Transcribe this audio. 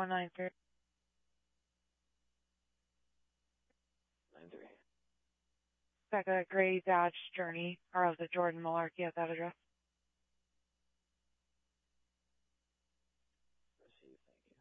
193. 93. Back a gray Dodge Journey, or was it Jordan Malarkey at that address? Received, thank you.